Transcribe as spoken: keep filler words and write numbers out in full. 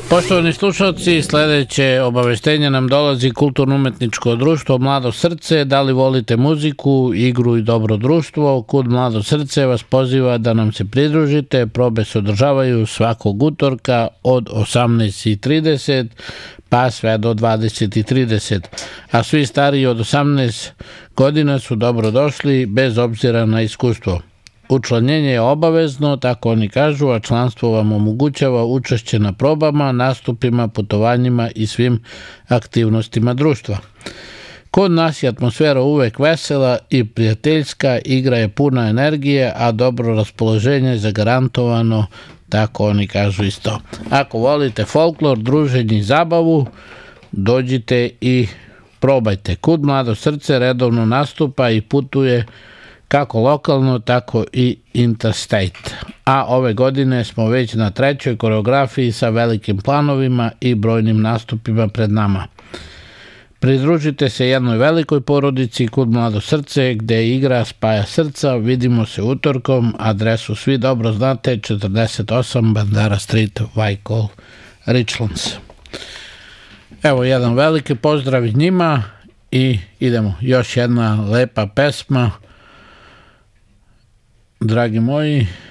Poštovani slušalci, sledeće obaveštenje nam dolazi Kulturno-umetničko društvo Mlado srce. Da li volite muziku, igru i dobro društvo? Kud Mlado srce vas poziva da nam se pridružite. Probe se održavaju svakog utorka od osamnaest i trideset pa sve do dvadeset i trideset, a svi stariji od osamnaest godina su dobrodošli bez obzira na iskustvo. Učlanjenje je obavezno, tako oni kažu, a članstvo vam omogućava učešće na probama, nastupima, putovanjima i svim aktivnostima društva. Kod nas je atmosfera uvek vesela i prijateljska, igra je puna energije, a dobro raspoloženje je zagarantovano, tako oni kažu isto. Ako volite folklor, druženje i zabavu, dođite i probajte. Kud Mlado srce redovno nastupa i putuje kako lokalno, tako i interstate. A ove godine smo već na trećoj koreografiji sa velikim planovima i brojnim nastupima pred nama. Pridružite se jednoj velikoj porodici Kud Mlado srce, gde igra spaja srca. Vidimo se utorkom, adresu svi dobro znate, četrdeset osam Bandera Street, Whitehall, Richlands. Evo jedan veliki pozdrav njima i idemo. Još jedna lepa pesma. Dragi moji,